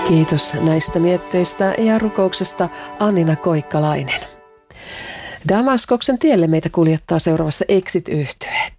Kiitos näistä mietteistä ja rukouksesta Annina Koikkalainen. Damaskoksen tielle meitä kuljettaa seuraavassa Exit-yhtye.